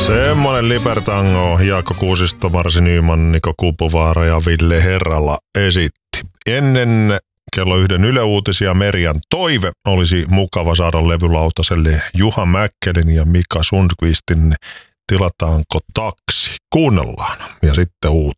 Semmonen Libertango Jaakko Kuusisto, Marsi Nyman, Niko Kuupovaara ja Ville Herralla esitti. Ennen kello 1 Yle Uutisia Merjan toive olisi mukava saada levylautaselle Juha Mäkkelin ja Mika Sundqvistin Tilataanko taksi? Kuunnellaan ja sitten uut.